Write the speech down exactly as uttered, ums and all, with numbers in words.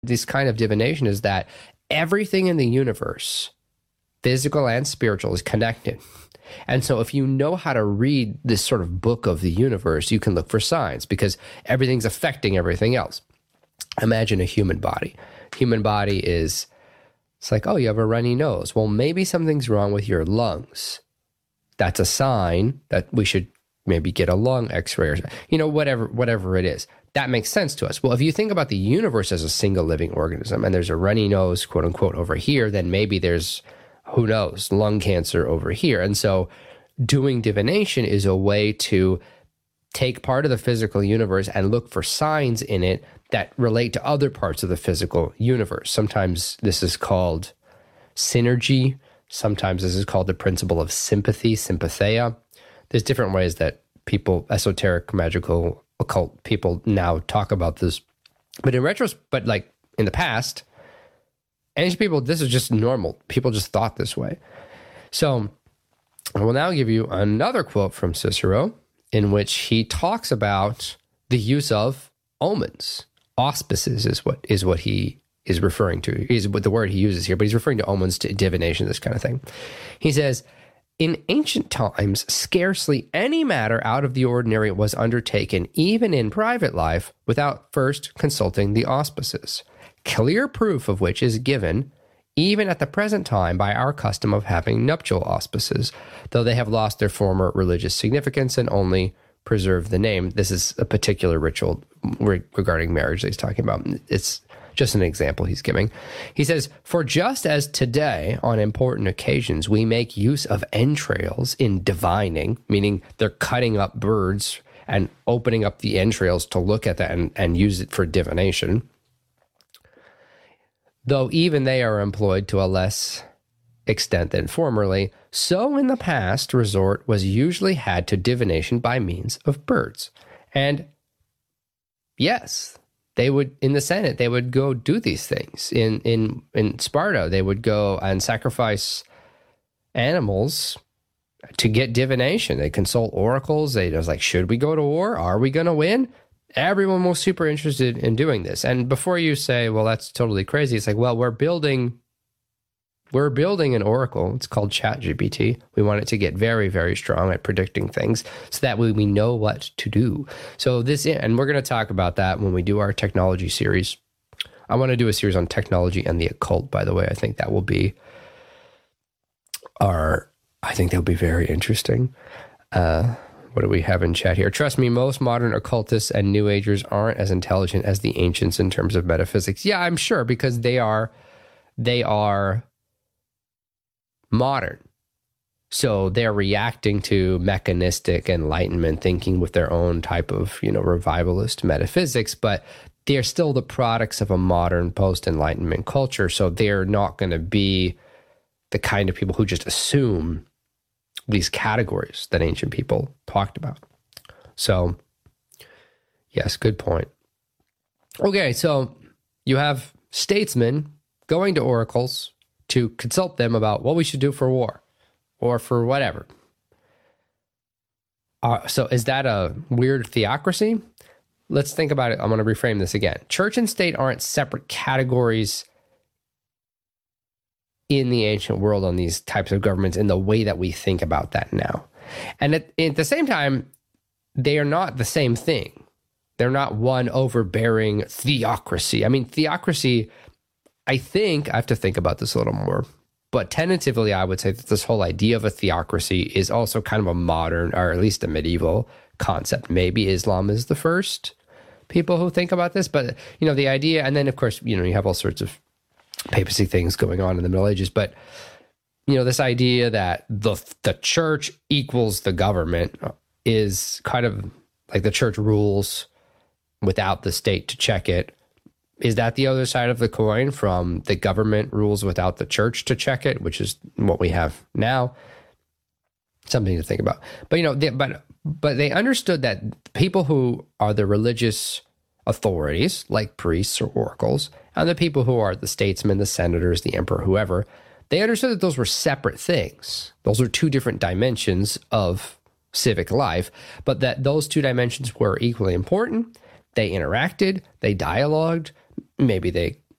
this kind of divination is that everything in the universe, physical and spiritual, is connected. And so if you know how to read this sort of book of the universe, you can look for signs because everything's affecting everything else. Imagine a human body. Human body is, it's like, oh, you have a runny nose. Well, maybe something's wrong with your lungs. That's a sign that we should maybe get a lung x-ray or, you know, whatever, whatever it is. That makes sense to us. Well, if you think about the universe as a single living organism and there's a runny nose, quote unquote, over here, then maybe there's, who knows, lung cancer over here. And so doing divination is a way to take part of the physical universe and look for signs in it that relate to other parts of the physical universe. Sometimes this is called synergy. Sometimes this is called the principle of sympathy, sympatheia. There's different ways that people, esoteric, magical, occult people now talk about this. But in retrospect, but like in the past, ancient people, this is just normal. People just thought this way. So I will now give you another quote from Cicero in which he talks about the use of omens. Auspices is what is what he is referring to, is what the word he uses here, but he's referring to omens, to divination, this kind of thing. He says, in ancient times, scarcely any matter out of the ordinary was undertaken, even in private life, without first consulting the auspices, clear proof of which is given even at the present time by our custom of having nuptial auspices, though they have lost their former religious significance and only preserve the name. This is a particular ritual re- regarding marriage that he's talking about. It's just an example he's giving. He says, for just as today on important occasions we make use of entrails in divining, meaning they're cutting up birds and opening up the entrails to look at that and, and use it for divination, though even they are employed to a less extent than formerly, so in the past resort was usually had to divination by means of birds. And yes, they would, in the Senate, they would go do these things. In in in Sparta, they would go and sacrifice animals to get divination. They consult oracles. They was like, should we go to war? Are we going to win? Everyone was super interested in doing this. And before you say, well, that's totally crazy, it's like, well, we're building We're building an oracle. It's called ChatGPT. We want it to get very, very strong at predicting things so that way we know what to do. So this, and we're going to talk about that when we do our technology series. I want to do a series on technology and the occult, by the way. I think that will be our, I think that'll be very interesting. Uh, what do we have in chat here? Trust me, most modern occultists and New Agers aren't as intelligent as the ancients in terms of metaphysics. Yeah, I'm sure, because they are, they are... modern. So they're reacting to mechanistic enlightenment thinking with their own type of, you know, revivalist metaphysics, but they're still the products of a modern post-enlightenment culture. So they're not going to be the kind of people who just assume these categories that ancient people talked about. So yes, good point. Okay, so you have statesmen going to oracles to consult them about what we should do for war or for whatever. Uh, so is that a weird theocracy? Let's think about it. I'm going to reframe this again. Church and state aren't separate categories in the ancient world on these types of governments in the way that we think about that now. And at, at the same time, they are not the same thing. They're not one overbearing theocracy. I mean, theocracy... I think, I have to think about this a little more, but tentatively I would say that this whole idea of a theocracy is also kind of a modern, or at least a medieval concept. Maybe Islam is the first people who think about this, but, you know, the idea, and then of course, you know, you have all sorts of papacy things going on in the Middle Ages, but, you know, this idea that the the church equals the government is kind of like the church rules without the state to check it. Is that the other side of the coin from the government rules without the church to check it, which is what we have now? Something to think about. But, you know, they, but but they understood that people who are the religious authorities, like priests or oracles, and the people who are the statesmen, the senators, the emperor, whoever, they understood that those were separate things. Those are two different dimensions of civic life, but that those two dimensions were equally important. They interacted, they dialogued, maybe they